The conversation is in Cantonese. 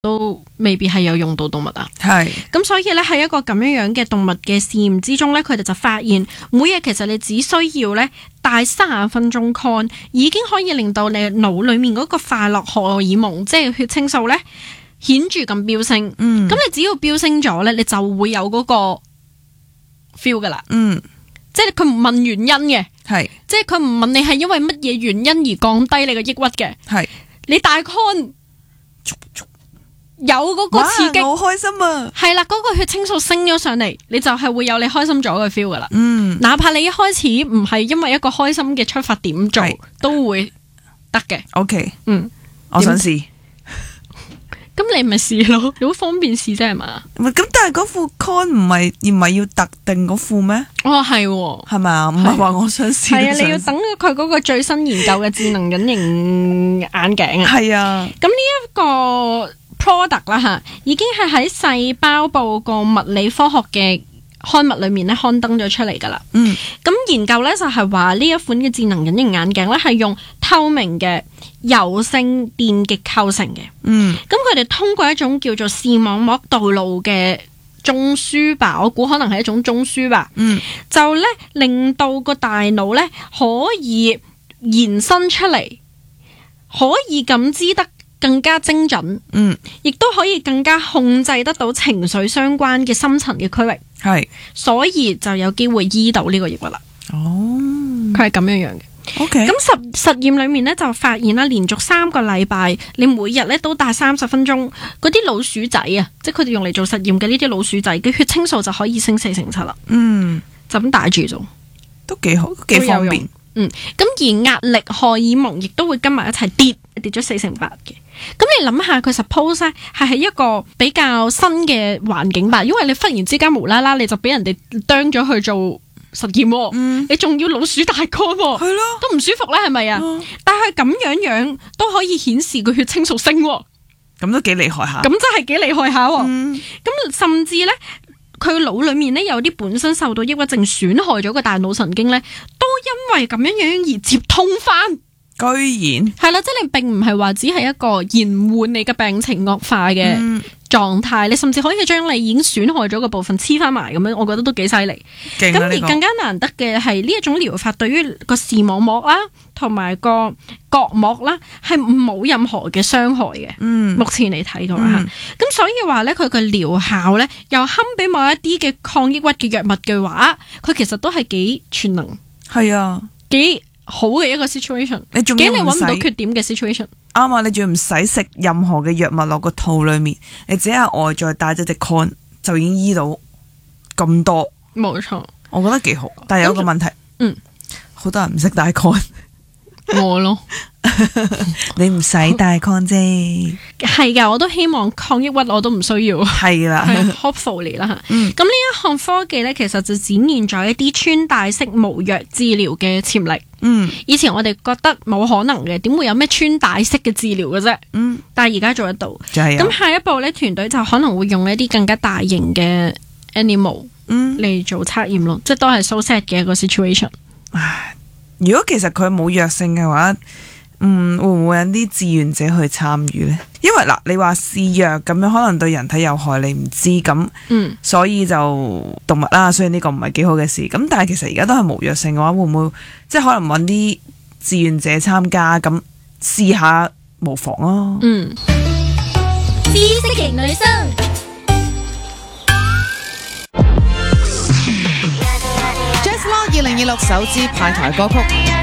都未必係有用到動物啊。 係咁所以咧喺一個咁樣嘅動物嘅試驗之中咧，佢哋就發現每日其實你只需要咧戴30分鐘 con 已經可以令到你腦裏面嗰個快樂荷爾蒙，即係血清素咧顯著咁飆升。咁你只要飆升咗咧，你就會有嗰個 feel 噶啦。即係佢唔問原因嘅， 係即係佢唔問你係因為乜嘢原因而降低你嘅抑鬱嘅， 係你大 con 有嗰個刺激， 我好開心啊！ 係啦，嗰個血清素升咗上嚟，你就係會有你開心咗嘅 feel 噶啦。哪怕你一開始唔係因為一個開心嘅出發點做，都會得嘅。 OK，我想試。 咁你咪試咯，你好方便試啫係嘛？ 咁但係嗰副 con 唔係要特定嗰副咩？ 哦係喎， 係咪啊？唔係話我想試。 係啊，你要等佢嗰個最新研究嘅智能隱形眼鏡啊。 係啊。咁呢一個 product 啦吓，已經係喺細胞報告物理科學嘅刊物裏面咧刊登咗出嚟噶啦。咁研究咧就係話呢一款嘅智能隱形眼鏡咧係用透明嘅柔性電極構成嘅。咁佢哋通過一種叫做視網膜導路嘅中樞吧，我估可能係一種中樞吧。就咧令到個大腦咧可以延伸出嚟，可以感知得更加精準，亦都可以更加控制得到情緒相關嘅深層嘅區域，係，所以就有機會醫到呢個抑鬱啦。佢係咁樣樣嘅。 OK， 咁實驗裏面咧就發現啦，連續3個禮拜，你每日咧都戴30分鐘，嗰啲老鼠仔啊，即係佢哋用嚟做實驗嘅呢啲老鼠仔嘅血清素就可以升4成7啦。就咁戴住咗，都幾好，幾方便。咁而壓力荷爾蒙亦都會跟埋一齊跌咗4成8嘅。咁你諗下，佢 suppose 咧係喺一個比較新嘅環境吧，因為你忽然之間無啦啦你就俾人哋啄咗去做實驗，你仲要老鼠大 con， 係咯，都唔舒服啦，係咪啊？但係咁樣都可以顯示個血清素升，咁都幾厲害下。咁真係幾厲害下。咁甚至咧，佢腦裏面咧有啲本身受到抑鬱症損害咗個大腦神經咧，都因為咁樣而接通翻。居然係啦，即係你並唔係話只係一個延緩你嘅病情惡化嘅狀態，你甚至可以將你已經損害咗嘅部分黐翻埋咁樣，我覺得都幾犀利。咁而更加難得嘅係呢一種療法對於個視網膜啦，同埋個角膜啦，係冇任何嘅傷害嘅。目前你睇到啦，咁所以話咧，佢嘅療效咧，又堪比某一啲嘅抗抑鬱嘅藥物嘅話，佢其實都係幾全能。係啊，幾好嘅一個 situation， 你仲要你揾唔到缺點嘅 situation。啱啊，你仲要唔使食任何嘅藥物落個肚裏面，你只係外在帶咗隻 con 就已經醫到咁多。冇錯，我覺得幾好，但係有一個問題，好多人唔識帶 con。我咯，你唔使戴 con 啫，係噶，我都希望抗抑鬱我都唔需要，係啦，hopefully 啦。咁呢一項科技咧，其實就展現咗一啲穿戴式無藥治療嘅潛力。以前我哋覺得冇可能嘅，點會有咩穿戴式嘅治療嘅啫？但係而家做得到。咁下一步咧，團隊就可能會用一啲更加大型嘅 animal 嚟做測驗咯，即係都係 so sad 嘅一個 situation。如果其實佢冇藥性嘅話，會唔會有啲志願者去參與呢？因為嗱，你話試藥咁樣，可能對人體有害，你唔知咁，所以就動物啦。雖然呢個唔係幾好嘅事，咁但係其實而家都係無藥性嘅話，會唔會即係可能揾啲志願者參加咁試下，無妨啊。知識型女生 ，2026首支派台歌曲